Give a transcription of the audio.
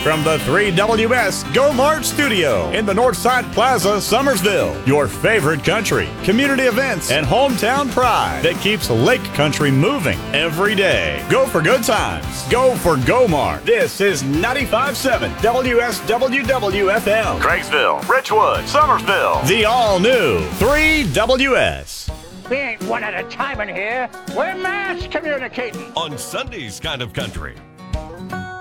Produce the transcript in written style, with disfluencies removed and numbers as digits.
from the 3WS Go Mart Studio in the Northside Plaza, Summersville. Your favorite country, community events, and hometown pride that keeps Lake Country moving every day. Go for good times. Go for Go Mart. This is 95.7 WSWWFM. Craigsville, Richwood, Summersville. The all-new 3WS. We ain't one at a time in here. We're mass communicating. On Sunday's Kind of Country.